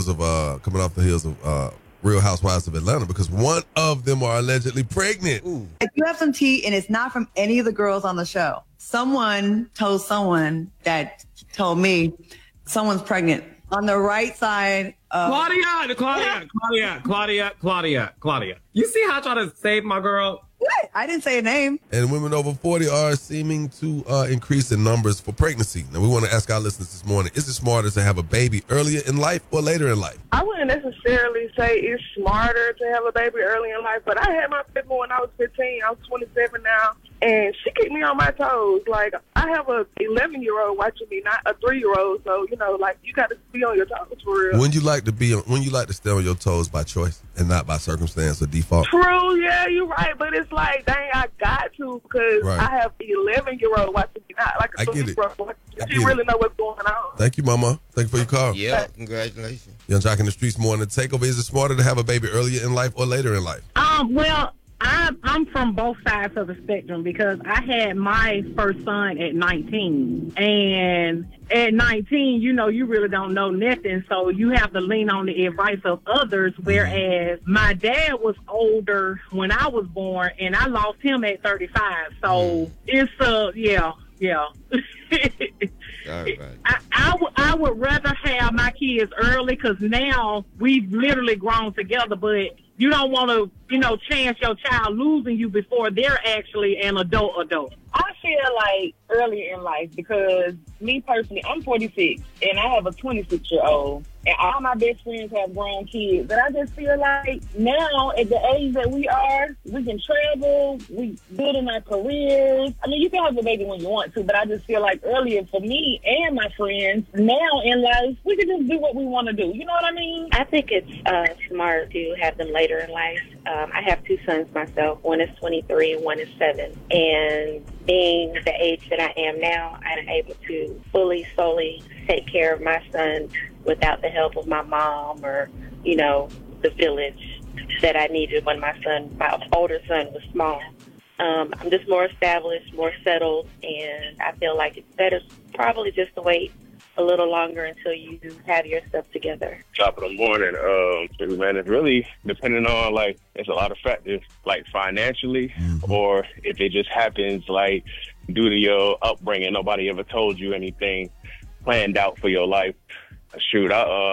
because of coming off the heels of Real Housewives of Atlanta, because one of them are allegedly pregnant. Ooh. If you have some tea and it's not from any of the girls on the show, someone told someone that told me someone's pregnant on the right side of Claudia. You see how I try to save my girl? What? I didn't say a name. And women over 40 are seeming to increase in numbers for pregnancy. Now, we want to ask our listeners this morning, is it smarter to have a baby earlier in life or later in life? I wouldn't necessarily say it's smarter to have a baby early in life, but I had my baby when I was 15. I'm 27 now, and she kept me on my toes. Like, I have a 11-year-old watching me, not a 3-year-old. So, you know, like, you got to be on your toes for real. When you like to stay on your toes by choice and not by circumstance or default? True, yeah, you're right. But it's like, dang, I got to, because I have an 11-year-old watching me, not like a 3-year-old. She really know what's going on. Thank you, Mama. Thank you for your call. Yeah, congratulations. Young Jock in the Streets morning takeover. Is it smarter to have a baby earlier in life or later in life? Well, I'm from both sides of the spectrum, because I had my first son at 19. And at 19, you know, you really don't know nothing. So you have to lean on the advice of others. Whereas my dad was older when I was born, and I lost him at 35. So it's, yeah. I would rather have my kids early, because now we've literally grown together, but you don't want to, chance your child losing you before they're actually an adult. I feel like earlier in life, because me personally, I'm 46 and I have a 26-year-old, and all my best friends have grown kids. But I just feel like now, at the age that we are, we can travel, we building our careers. I mean, you can have a baby when you want to, but I just feel like earlier for me and my friends, now in life, we can just do what we want to do. You know what I mean? I think it's smart to have them later in life. I have 2 sons myself. One is 23 and one is 7. And being the age that I am now, I'm able to solely take care of my son without the help of my mom or, the village that I needed when my older son was small. I'm just more established, more settled, and I feel like it's better probably just to wait a little longer until you have your stuff together. Top of the morning, man, it's really depending on, like, it's a lot of factors, like financially, or if it just happens, like, due to your upbringing, nobody ever told you anything planned out for your life. Shoot,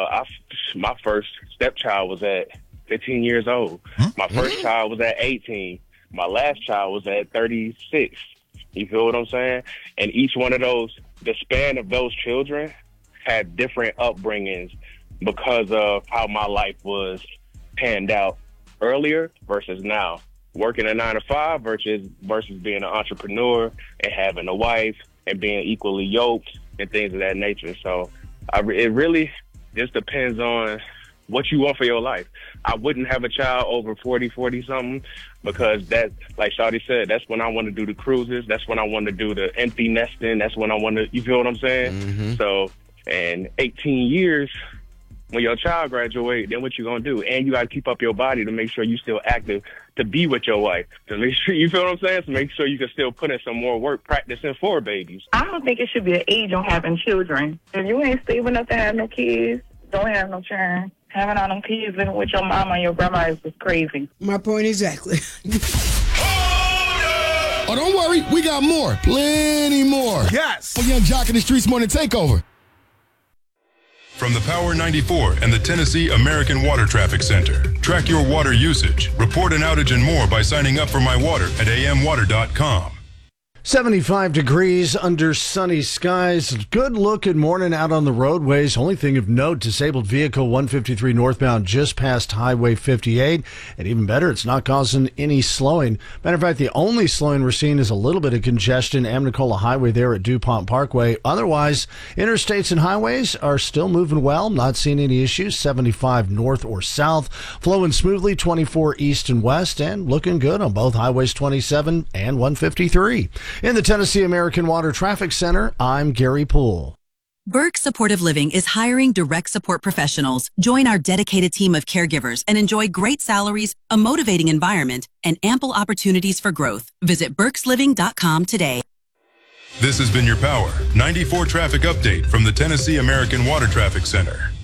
my first stepchild was at 15 years old. My first child was at 18. My last child was at 36. You feel what I'm saying? And each one of those, the span of those children had different upbringings because of how my life was panned out earlier versus now. Working a 9-to-5 versus being an entrepreneur and having a wife and being equally yoked and things of that nature. So it really just depends on what you want for your life. I wouldn't have a child over 40-something because that, like Shawty said, that's when I want to do the cruises. That's when I want to do the empty nesting. That's when I want to, you feel what I'm saying? So, and 18 years, when your child graduates, then what you going to do? And you got to keep up your body to make sure you still active to be with your wife. To make sure, you feel what I'm saying? To make sure you can still put in some more work practicing for babies. I don't think it should be an age on having children. If you ain't stable enough to have no kids, don't have no children. Having all them kids living with your mama and your grandma is just crazy. My point exactly. Oh, don't worry. We got more. Plenty more. Yes. For Young Jock in the Streets Morning Takeover. From the Power 94 and the Tennessee American Water Traffic Center. Track your water usage, report an outage and more by signing up for My Water at amwater.com. 75 degrees under sunny skies. Good looking morning out on the roadways. Only thing of note, disabled vehicle 153 northbound just past Highway 58. And even better, it's not causing any slowing. Matter of fact, the only slowing we're seeing is a little bit of congestion. Amnicola Highway there at DuPont Parkway. Otherwise, interstates and highways are still moving well. Not seeing any issues. 75 north or south. Flowing smoothly 24 east and west. And looking good on both highways 27 and 153. In the Tennessee American Water Traffic Center, I'm Gary Poole. Burke Supportive Living is hiring direct support professionals. Join our dedicated team of caregivers and enjoy great salaries, a motivating environment, and ample opportunities for growth. Visit burkesliving.com today. This has been your Power 94 traffic update from the Tennessee American Water Traffic Center.